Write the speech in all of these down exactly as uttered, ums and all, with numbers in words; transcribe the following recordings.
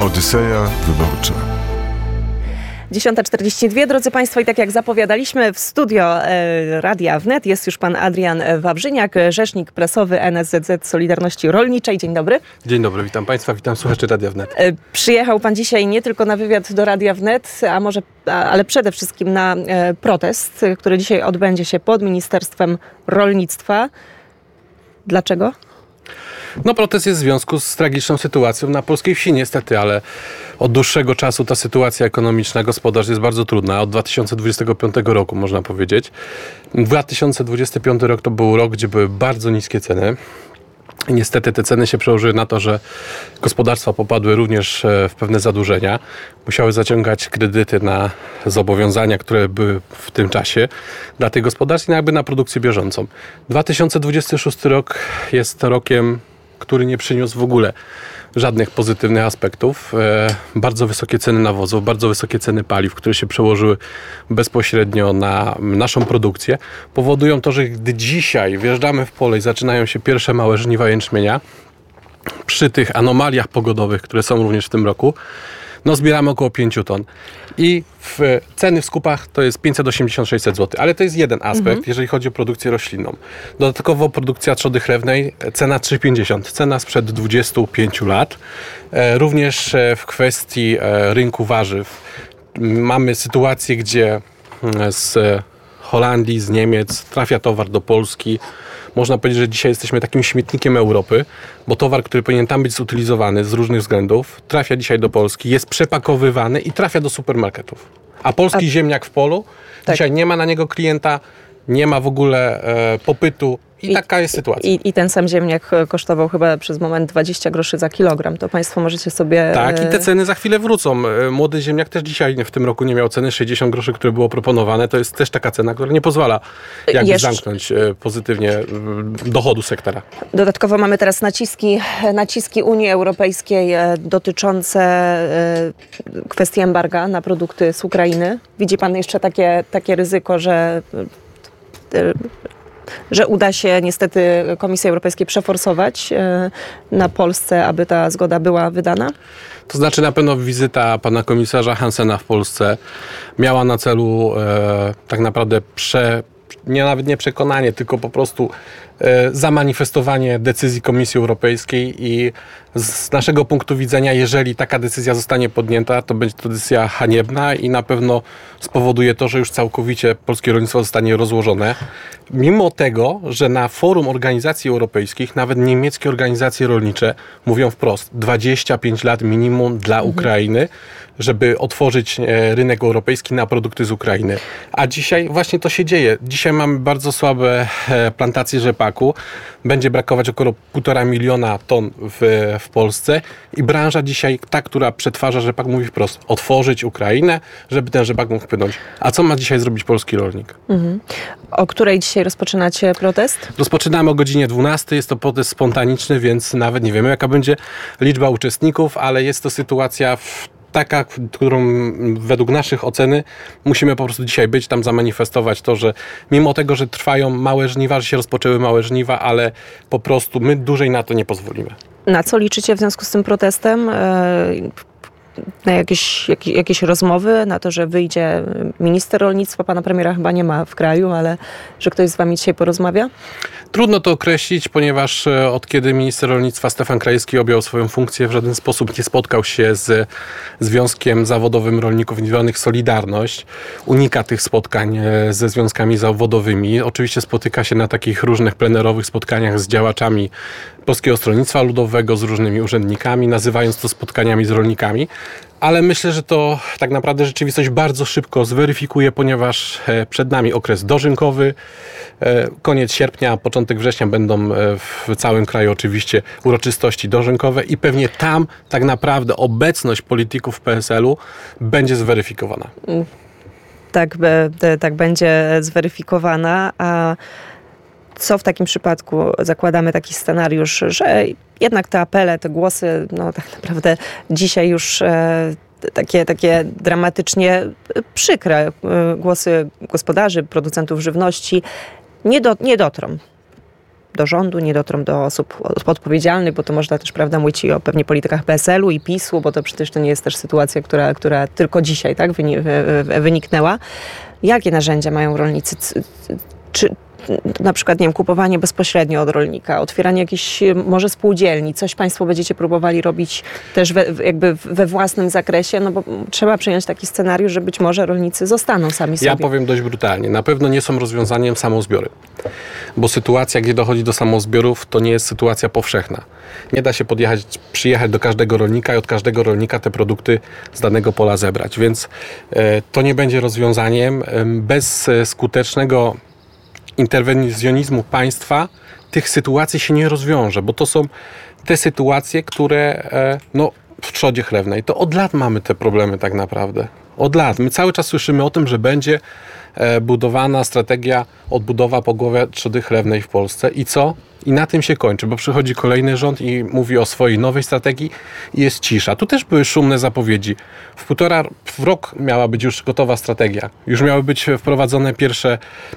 Odyseja Wyborcza. dziesiąta czterdzieści dwa, drodzy Państwo, i tak jak zapowiadaliśmy, w studio e, Radia Wnet jest już pan Adrian Wawrzyniak, rzecznik prasowy N S Z Z Solidarności Rolniczej. Dzień dobry. Dzień dobry, witam Państwa, witam słuchaczy Radia Wnet. E, przyjechał pan dzisiaj nie tylko na wywiad do Radia Wnet, a może, a, ale przede wszystkim na e, protest, który dzisiaj odbędzie się pod Ministerstwem Rolnictwa. Dlaczego? No protest jest w związku z tragiczną sytuacją na polskiej wsi niestety, ale od dłuższego czasu ta sytuacja ekonomiczna, gospodarcza jest bardzo trudna. Od dwa tysiące dwudziestego piątego roku można powiedzieć. dwa tysiące dwudziesty piąty rok to był rok, gdzie były bardzo niskie ceny. I niestety te ceny się przełożyły na to, że gospodarstwa popadły również w pewne zadłużenia. Musiały zaciągać kredyty na zobowiązania, które były w tym czasie dla tych gospodarstw i jakby na produkcję bieżącą. dwa tysiące dwudziesty szósty rok jest rokiem, który nie przyniósł w ogóle żadnych pozytywnych aspektów. E, bardzo wysokie ceny nawozów, bardzo wysokie ceny paliw, które się przełożyły bezpośrednio na naszą produkcję, powodują to, że gdy dzisiaj wjeżdżamy w pole i zaczynają się pierwsze małe żniwa jęczmienia, przy tych anomaliach pogodowych, które są również w tym roku, no zbieramy około pięć ton. I w ceny w skupach to jest pięćset osiemdziesiąt do sześćset złotych. Ale to jest jeden aspekt, mhm. jeżeli chodzi o produkcję roślinną. Dodatkowo produkcja trzody chlewnej, cena trzy pięćdziesiąt. Cena sprzed dwudziestu pięciu lat. E, również w kwestii e, rynku warzyw mamy sytuację, gdzie z Holandii, z Niemiec trafia towar do Polski. Można powiedzieć, że dzisiaj jesteśmy takim śmietnikiem Europy, bo towar, który powinien tam być zutylizowany z różnych względów, trafia dzisiaj do Polski, jest przepakowywany i trafia do supermarketów. A polski A... ziemniak w polu, tak. dzisiaj nie ma na niego klienta, nie ma w ogóle e, popytu. I, I taka jest sytuacja. I, I ten sam ziemniak kosztował chyba przez moment dwadzieścia groszy za kilogram. To Państwo możecie sobie... Tak, i te ceny za chwilę wrócą. Młody ziemniak też dzisiaj w tym roku nie miał ceny. sześćdziesiąt groszy, które było proponowane. To jest też taka cena, która nie pozwala jakby Jeszcze... zamknąć pozytywnie dochodu sektora. Dodatkowo mamy teraz naciski, naciski Unii Europejskiej dotyczące kwestii embarga na produkty z Ukrainy. Widzi Pan jeszcze takie, takie ryzyko, że... że uda się niestety Komisji Europejskiej przeforsować na Polsce, aby ta zgoda była wydana? To znaczy na pewno wizyta pana komisarza Hansena w Polsce miała na celu e, tak naprawdę prze, nie, nawet nie przekonanie, tylko po prostu e, zamanifestowanie decyzji Komisji Europejskiej i z naszego punktu widzenia, jeżeli taka decyzja zostanie podjęta, to będzie to decyzja haniebna i na pewno spowoduje to, że już całkowicie polskie rolnictwo zostanie rozłożone. Mimo tego, że na forum organizacji europejskich, nawet niemieckie organizacje rolnicze mówią wprost, dwadzieścia pięć lat minimum dla mhm. Ukrainy, żeby otworzyć rynek europejski na produkty z Ukrainy. A dzisiaj właśnie to się dzieje. Dzisiaj mamy bardzo słabe plantacje rzepaku. Będzie brakować około półtora miliona ton w, w Polsce i branża dzisiaj, ta, która przetwarza rzepak, mówi wprost, otworzyć Ukrainę, żeby ten rzepak mógł wpłynąć. A co ma dzisiaj zrobić polski rolnik? Mhm. O której dzisiaj rozpoczynacie protest? Rozpoczynamy o godzinie dwunastej. Jest to protest spontaniczny, więc nawet nie wiemy, jaka będzie liczba uczestników, ale jest to sytuacja w taka, którą według naszych oceny musimy po prostu dzisiaj być, tam zamanifestować to, że mimo tego, że trwają małe żniwa, że się rozpoczęły małe żniwa, ale po prostu my dłużej na to nie pozwolimy. Na co liczycie w związku z tym protestem? Na jakieś, jakieś, jakieś rozmowy, na to, że wyjdzie minister rolnictwa, pana premiera chyba nie ma w kraju, ale że ktoś z wami dzisiaj porozmawia? Trudno to określić, ponieważ od kiedy minister rolnictwa Stefan Krajewski objął swoją funkcję, w żaden sposób nie spotkał się z Związkiem Zawodowym Rolników Indywidualnych Solidarność. Unika tych spotkań ze związkami zawodowymi. Oczywiście spotyka się na takich różnych plenerowych spotkaniach z działaczami Polskiego Stronnictwa Ludowego, z różnymi urzędnikami, nazywając to spotkaniami z rolnikami. Ale myślę, że to tak naprawdę rzeczywistość bardzo szybko zweryfikuje, ponieważ przed nami okres dożynkowy. Koniec sierpnia, początek września będą w całym kraju oczywiście uroczystości dożynkowe i pewnie tam tak naprawdę obecność polityków P S L u będzie zweryfikowana. Tak, tak będzie zweryfikowana, a co w takim przypadku zakładamy taki scenariusz, że jednak te apele, te głosy, no tak naprawdę dzisiaj już e, takie, takie dramatycznie przykre e, głosy gospodarzy, producentów żywności nie, do, nie dotrą. do rządu, nie dotrą do osób odpowiedzialnych, bo to można też, prawda, mówić i o pewnie politykach P S L u i PiSu, bo to przecież to nie jest też sytuacja, która, która tylko dzisiaj, tak, wyniknęła. Jakie narzędzia mają rolnicy? Czy na przykład, nie wiem, kupowanie bezpośrednio od rolnika, otwieranie jakichś może spółdzielni, coś państwo będziecie próbowali robić też we, jakby we własnym zakresie, no bo trzeba przyjąć taki scenariusz, że być może rolnicy zostaną sami sobie. Ja powiem dość brutalnie. Na pewno nie są rozwiązaniem samozbiory, bo sytuacja, gdzie dochodzi do samozbiorów, to nie jest sytuacja powszechna. Nie da się podjechać, przyjechać do każdego rolnika i od każdego rolnika te produkty z danego pola zebrać, więc e, to nie będzie rozwiązaniem. E, bez skutecznego interwencjonizmu państwa tych sytuacji się nie rozwiąże, bo to są te sytuacje, które no, w trzodzie chlewnej. To od lat mamy te problemy tak naprawdę. Od lat. My cały czas słyszymy o tym, że będzie budowana strategia odbudowa pogłowia trzody chlewnej w Polsce. I co? I na tym się kończy, bo przychodzi kolejny rząd i mówi o swojej nowej strategii i jest cisza. Tu też były szumne zapowiedzi. W półtora w rok miała być już gotowa strategia. Już miały być wprowadzone pierwsze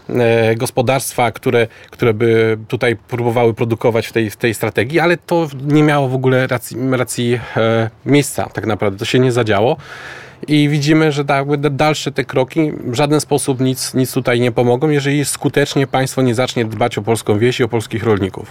e, gospodarstwa, które, które by tutaj próbowały produkować w tej, w tej strategii, ale to nie miało w ogóle racji, racji e, miejsca tak naprawdę. To się nie zadziało. I widzimy, że dalsze te kroki w żaden sposób nic, nic tutaj nie pomogą, jeżeli skutecznie państwo nie zacznie dbać o polską wieś i o polskich rolników.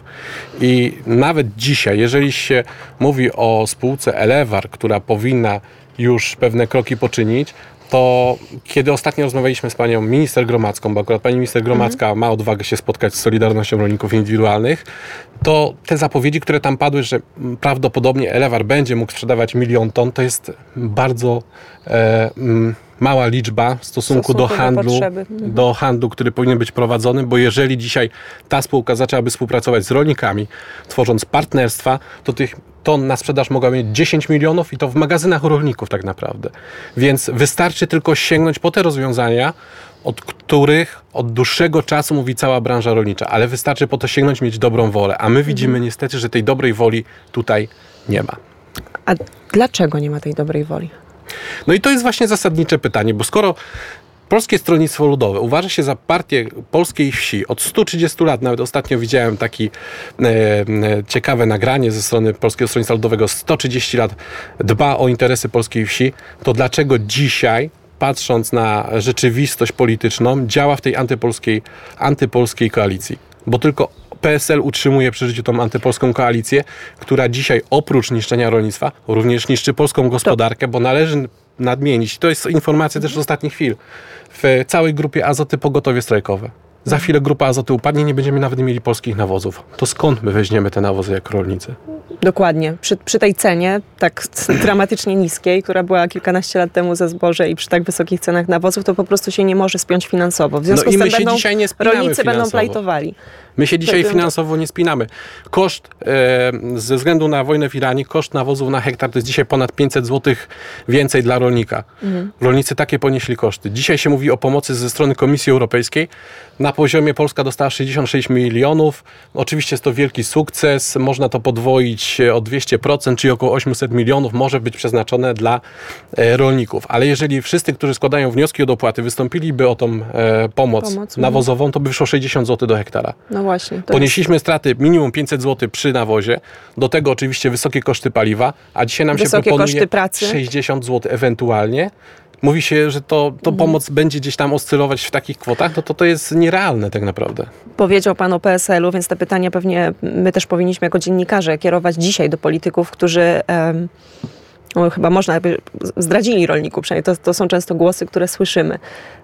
I nawet dzisiaj, jeżeli się mówi o spółce Elewar, która powinna już pewne kroki poczynić, to kiedy ostatnio rozmawialiśmy z panią minister Gromacką, bo akurat pani minister Gromacka mhm. ma odwagę się spotkać z Solidarnością Rolników Indywidualnych, to te zapowiedzi, które tam padły, że prawdopodobnie Elewar będzie mógł sprzedawać milion ton, to jest bardzo e, m, mała liczba w stosunku, w stosunku do handlu, do, do handlu, który powinien być prowadzony, bo jeżeli dzisiaj ta spółka zaczęłaby współpracować z rolnikami, tworząc partnerstwa, to tych ton na sprzedaż mogła mieć dziesięć milionów i to w magazynach rolników tak naprawdę. Więc wystarczy tylko sięgnąć po te rozwiązania, od których od dłuższego czasu mówi cała branża rolnicza, ale wystarczy po to sięgnąć, mieć dobrą wolę. A my widzimy mhm. niestety, że tej dobrej woli tutaj nie ma. A dlaczego nie ma tej dobrej woli? No i to jest właśnie zasadnicze pytanie, bo skoro Polskie Stronnictwo Ludowe uważa się za partię polskiej wsi od stu trzydziestu lat. Nawet ostatnio widziałem takie e, ciekawe nagranie ze strony Polskiego Stronnictwa Ludowego. sto trzydzieści lat dba o interesy polskiej wsi. To dlaczego dzisiaj, patrząc na rzeczywistość polityczną, działa w tej antypolskiej, antypolskiej koalicji? Bo tylko P S L utrzymuje przy życiu tą antypolską koalicję, która dzisiaj oprócz niszczenia rolnictwa również niszczy polską gospodarkę, bo należy nadmienić, to jest informacja też z ostatnich chwil, w całej grupie Azoty pogotowie strajkowe. Za chwilę grupa Azoty upadnie, nie będziemy nawet mieli polskich nawozów. To skąd my weźmiemy te nawozy jako rolnicy? Dokładnie. Przy, przy tej cenie tak dramatycznie niskiej, która była kilkanaście lat temu za zboże i przy tak wysokich cenach nawozów, to po prostu się nie może spiąć finansowo. W związku no z i tym my się będą, dzisiaj nie rolnicy finansowo. będą plajtowali. My się dzisiaj finansowo nie spinamy. Koszt, e, ze względu na wojnę w Iranie, koszt nawozów na hektar to jest dzisiaj ponad pięćset złotych więcej dla rolnika. Mhm. Rolnicy takie ponieśli koszty. Dzisiaj się mówi o pomocy ze strony Komisji Europejskiej. Na poziomie Polska dostała sześćdziesiąt sześć milionów. Oczywiście jest to wielki sukces. Można to podwoić o dwieście procent, czyli około osiemset milionów może być przeznaczone dla e, rolników. Ale jeżeli wszyscy, którzy składają wnioski o dopłaty, wystąpiliby o tą e, pomoc, pomoc nawozową, to by wyszło sześćdziesiąt złotych do hektara. No właśnie. Ponieśliśmy jest... straty minimum pięćset złotych przy nawozie, do tego oczywiście wysokie koszty paliwa, a dzisiaj nam wysokie się proponuje koszty pracy. sześćdziesiąt złotych ewentualnie. Mówi się, że to, to mhm. pomoc będzie gdzieś tam oscylować w takich kwotach, no to to jest nierealne tak naprawdę. Powiedział pan o P S L u, więc te pytania pewnie my też powinniśmy jako dziennikarze kierować dzisiaj do polityków, którzy um, no, chyba można jakby zdradzili rolników, przynajmniej to, to są często głosy, które słyszymy.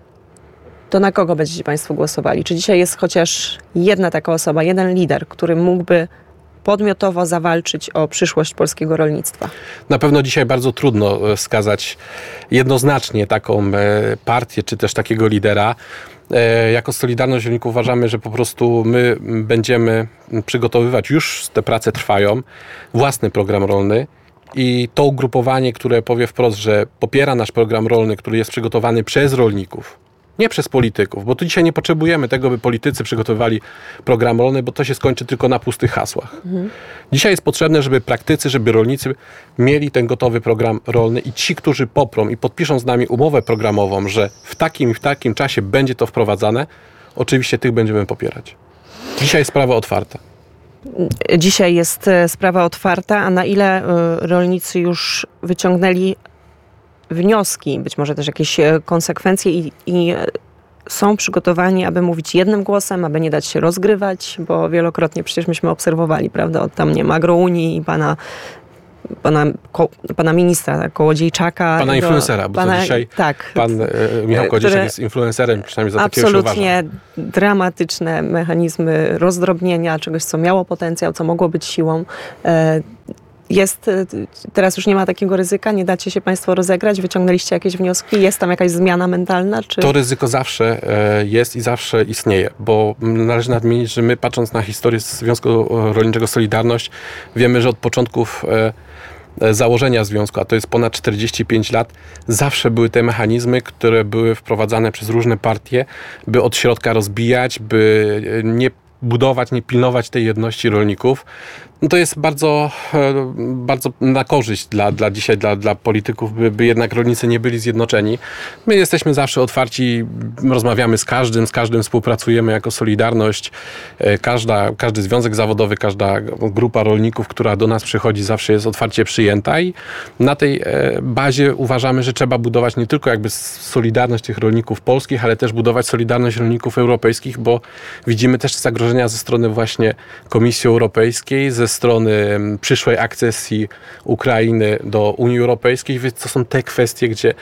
To na kogo będziecie państwo głosowali? Czy dzisiaj jest chociaż jedna taka osoba, jeden lider, który mógłby podmiotowo zawalczyć o przyszłość polskiego rolnictwa? Na pewno dzisiaj bardzo trudno wskazać jednoznacznie taką partię, czy też takiego lidera. Jako Solidarność Rolników uważamy, że po prostu my będziemy przygotowywać, już te prace trwają, własny program rolny. I to ugrupowanie, które powie wprost, że popiera nasz program rolny, który jest przygotowany przez rolników, nie przez polityków, bo tu dzisiaj nie potrzebujemy tego, by politycy przygotowywali program rolny, bo to się skończy tylko na pustych hasłach. Mhm. Dzisiaj jest potrzebne, żeby praktycy, żeby rolnicy mieli ten gotowy program rolny i ci, którzy poprą i podpiszą z nami umowę programową, że w takim i w takim czasie będzie to wprowadzane, oczywiście tych będziemy popierać. Dzisiaj jest sprawa otwarta. Dzisiaj jest sprawa otwarta, a na ile rolnicy już wyciągnęli wnioski, być może też jakieś konsekwencje i, i są przygotowani, aby mówić jednym głosem, aby nie dać się rozgrywać, bo wielokrotnie przecież myśmy obserwowali, prawda, od tam nie wiem, Agrounii i pana Pana, ko, pana ministra, tak, Kołodziejczaka. Pana influencera, bo pana, to dzisiaj tak, pan e, Michał Kołodziejczak jest influencerem, przynajmniej za takiego się uważa. Absolutnie dramatyczne mechanizmy rozdrobnienia czegoś, co miało potencjał, co mogło być siłą. E, Jest, teraz już nie ma takiego ryzyka, nie dacie się państwo rozegrać, wyciągnęliście jakieś wnioski, jest tam jakaś zmiana mentalna? Czy... To ryzyko zawsze jest i zawsze istnieje, bo należy nadmienić, że my patrząc na historię Związku Rolniczego Solidarność, wiemy, że od początków założenia związku, a to jest ponad czterdzieści pięć lat, zawsze były te mechanizmy, które były wprowadzane przez różne partie, by od środka rozbijać, by nie budować, nie pilnować tej jedności rolników. No to jest bardzo, bardzo na korzyść dla, dla dzisiaj, dla, dla polityków, by, by jednak rolnicy nie byli zjednoczeni. My jesteśmy zawsze otwarci, rozmawiamy z każdym, z każdym współpracujemy jako Solidarność. Każda, każdy związek zawodowy, każda grupa rolników, która do nas przychodzi, zawsze jest otwarcie przyjęta i na tej bazie uważamy, że trzeba budować nie tylko jakby solidarność tych rolników polskich, ale też budować solidarność rolników europejskich, bo widzimy też zagrożenia ze strony właśnie Komisji Europejskiej, ze strony przyszłej akcesji Ukrainy do Unii Europejskiej, więc to są te kwestie, gdzie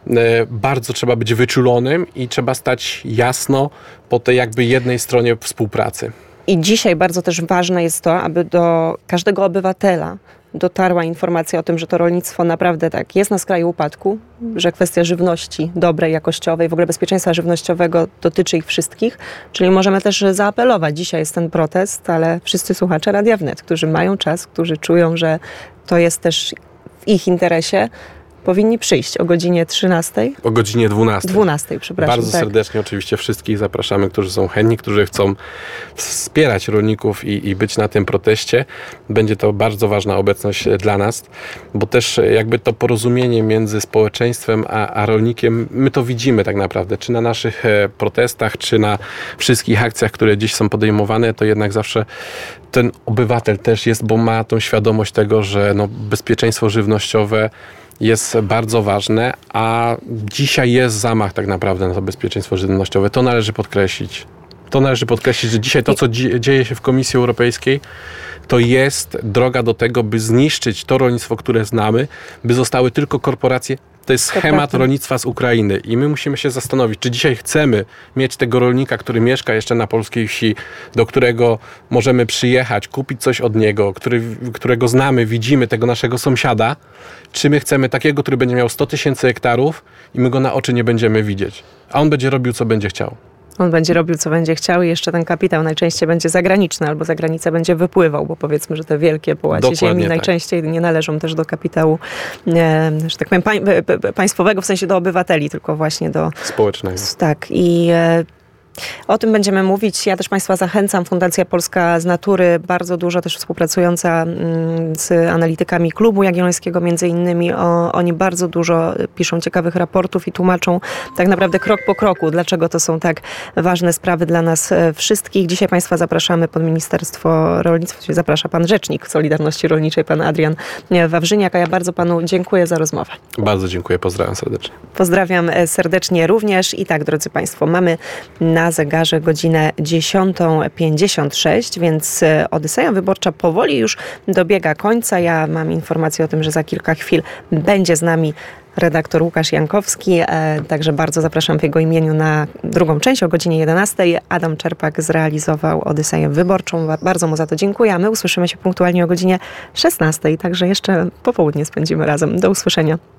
bardzo trzeba być wyczulonym i trzeba stać jasno po tej jakby jednej stronie współpracy. I dzisiaj bardzo też ważne jest to, aby do każdego obywatela dotarła informacja o tym, że to rolnictwo naprawdę tak jest na skraju upadku, że kwestia żywności dobrej, jakościowej, w ogóle bezpieczeństwa żywnościowego dotyczy ich wszystkich. Czyli możemy też zaapelować. Dzisiaj jest ten protest, ale wszyscy słuchacze Radia Wnet, którzy mają czas, którzy czują, że to jest też w ich interesie, powinni przyjść o godzinie trzynastej. O godzinie dwunastej. dwunastej, przepraszam. Bardzo tak. serdecznie oczywiście wszystkich zapraszamy, którzy są chętni, którzy chcą wspierać rolników i, i być na tym proteście. Będzie to bardzo ważna obecność dla nas, bo też jakby to porozumienie między społeczeństwem a, a rolnikiem, my to widzimy tak naprawdę, czy na naszych protestach, czy na wszystkich akcjach, które dziś są podejmowane, to jednak zawsze ten obywatel też jest, bo ma tą świadomość tego, że no, bezpieczeństwo żywnościowe jest bardzo ważne, a dzisiaj jest zamach tak naprawdę na to bezpieczeństwo żywnościowe. To należy podkreślić. To należy podkreślić, że dzisiaj to, co dzieje się w Komisji Europejskiej, to jest droga do tego, by zniszczyć to rolnictwo, które znamy, by zostały tylko korporacje. To jest schemat to rolnictwa z Ukrainy i my musimy się zastanowić, czy dzisiaj chcemy mieć tego rolnika, który mieszka jeszcze na polskiej wsi, do którego możemy przyjechać, kupić coś od niego, który, którego znamy, widzimy, tego naszego sąsiada, czy my chcemy takiego, który będzie miał sto tysięcy hektarów i my go na oczy nie będziemy widzieć, a on będzie robił, co będzie chciał. On będzie robił, co będzie chciał i jeszcze ten kapitał najczęściej będzie zagraniczny albo za granicę będzie wypływał, bo powiedzmy, że te wielkie połacie ziemi tak. najczęściej nie należą też do kapitału, e, że tak powiem, pań, państwowego, w sensie do obywateli, tylko właśnie do... społecznego. Tak i... E, O tym będziemy mówić. Ja też Państwa zachęcam. Fundacja Polska z Natury, bardzo dużo też współpracująca z analitykami Klubu Jagiellońskiego między innymi. O, oni bardzo dużo piszą ciekawych raportów i tłumaczą tak naprawdę krok po kroku, dlaczego to są tak ważne sprawy dla nas wszystkich. Dzisiaj Państwa zapraszamy pod Ministerstwo Rolnictwa, czyli zaprasza Pan Rzecznik Solidarności Rolniczej, Pan Adrian Wawrzyniak, a ja bardzo Panu dziękuję za rozmowę. Bardzo dziękuję, pozdrawiam serdecznie. Pozdrawiam serdecznie również i tak, drodzy Państwo, mamy na zegarze godzinę dziesiątą pięćdziesiąt sześć, więc Odyseja Wyborcza powoli już dobiega końca. Ja mam informację o tym, że za kilka chwil będzie z nami redaktor Łukasz Jankowski, także bardzo zapraszam w jego imieniu na drugą część o godzinie jedenastej. Adam Czerpak zrealizował Odyseję Wyborczą. Bardzo mu za to dziękuję. A my usłyszymy się punktualnie o godzinie szesnastej, także jeszcze popołudnie spędzimy razem. Do usłyszenia.